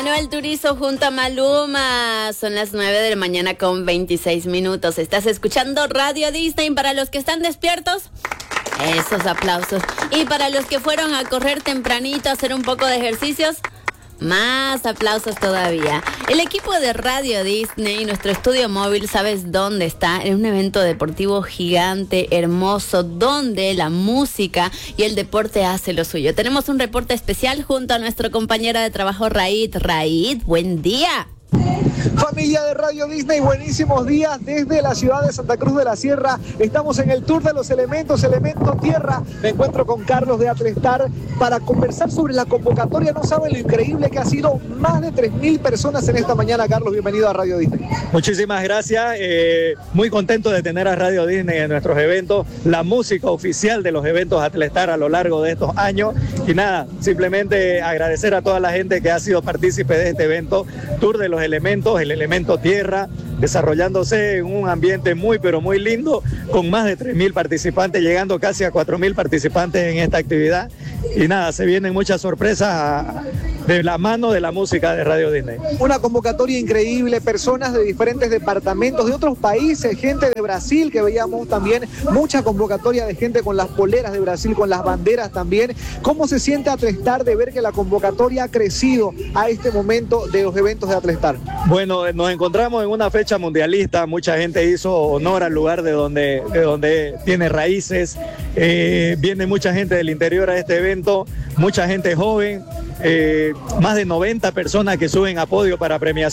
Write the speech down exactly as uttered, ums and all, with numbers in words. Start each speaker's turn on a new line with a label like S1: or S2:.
S1: Manuel Turizo junto a Maluma. Son las nueve de la mañana con veintiséis minutos. Estás escuchando Radio Disney. Para los que están despiertos, esos aplausos. Y para los que fueron a correr tempranito a hacer un poco de ejercicios, más aplausos todavía. El equipo de Radio Disney, nuestro estudio móvil, ¿sabes dónde está? En un evento deportivo gigante, hermoso, donde la música y el deporte hace lo suyo. Tenemos un reporte especial junto a nuestro compañero de trabajo, Raid. Raid, buen día.
S2: Familia de Radio Disney, buenísimos días desde la ciudad de Santa Cruz de la Sierra. Estamos en el Tour de los Elementos, Elemento Tierra. Me encuentro con Carlos de Atlestar para conversar sobre la convocatoria. No saben lo increíble que ha sido, más de tres mil personas en esta mañana. Carlos, bienvenido a Radio Disney.
S3: Muchísimas gracias, eh, muy contento de tener a Radio Disney en nuestros eventos, la música oficial de los eventos Atlestar a lo largo de estos años. Y nada, simplemente agradecer a toda la gente que ha sido partícipe de este evento, Tour de los Elementos, el Elemento Tierra, desarrollándose en un ambiente muy pero muy lindo, con más de tres mil participantes, llegando casi a cuatro mil participantes en esta actividad. Y nada, se vienen muchas sorpresas de la mano de la música de Radio Disney.
S2: Una convocatoria increíble, personas de diferentes departamentos, de otros países, gente de Brasil, que veíamos también mucha convocatoria de gente con las poleras de Brasil, con las banderas también. ¿Cómo se siente Atlestar de ver que la convocatoria ha crecido a este momento de los eventos de Atlestar?
S3: Bueno, nos encontramos en una fecha mundialista, mucha gente hizo honor al lugar de donde, de donde tiene raíces, eh, viene mucha gente del interior a este evento, mucha gente joven, eh, más de noventa personas que suben a podio para premiación.